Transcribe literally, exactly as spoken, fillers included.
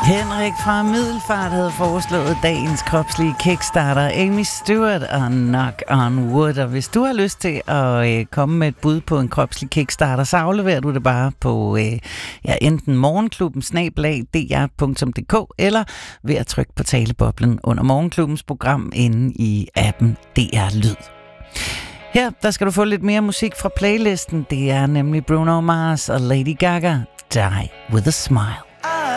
Henrik fra Middelfart havde foreslået dagens kropslige kickstarter, Amy Stewart og Knock on Wood. Og hvis du har lyst til at øh, komme med et bud på en kropslig kickstarter, så afleverer du det bare på øh, ja, enten morgenklubben snabel-a d r punktum d k eller ved at trykke på taleboblen under morgenklubbens program inde i appen D R Lyd. Her der skal du få lidt mere musik fra playlisten. Det er nemlig Bruno Mars og Lady Gaga, Die With A Smile.